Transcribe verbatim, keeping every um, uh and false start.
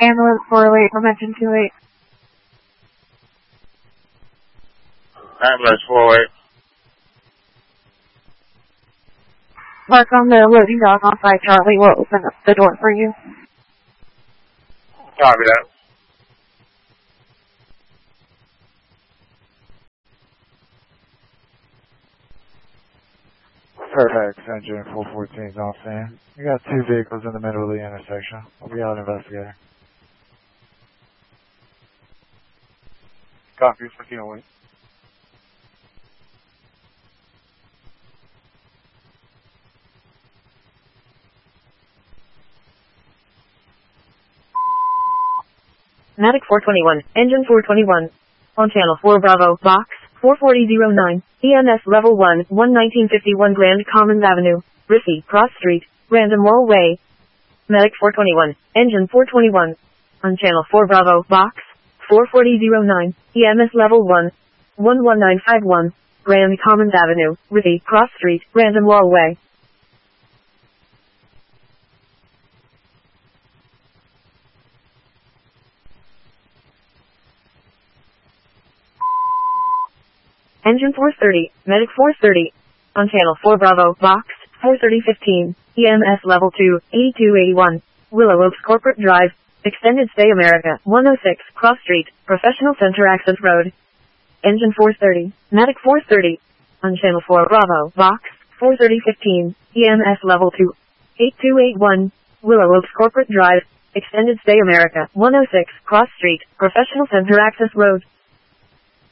Ambulance four oh eight from engine two eight. Ambulance four oh eight. Mark on the loading dock on site, Charlie will open up the door for you. Copy that. Fairfax, engine four fourteen is on scene. We got two vehicles in the middle of the intersection. We'll be out investigating. Copy, fourteen oh eight. Medic four twenty-one, engine four twenty-one. On channel four Bravo, box four forty oh nine, E M S level one, one nineteen fifty-one Grand Commons Avenue, Riffy, Cross Street, Random Wall Way. Medic four twenty-one, engine four twenty-one. On channel four Bravo, box four forty oh nine, E M S level one, one one nine five one, Grand Commons Avenue, Riffy, Cross Street, Random Wall Way. Engine four thirty, Medic four thirty. On channel four Bravo, box four thirty fifteen, E M S level two, eighty-two eighty-one, Willow Oaks Corporate Drive, Extended Stay America, one oh six, Cross Street, Professional Center Access Road. Engine four thirty, Medic four thirty. On channel four Bravo, box four thirty fifteen, E M S level two, eighty-two eighty-one, Willow Oaks Corporate Drive, Extended Stay America, one oh six, Cross Street, Professional Center Access Road.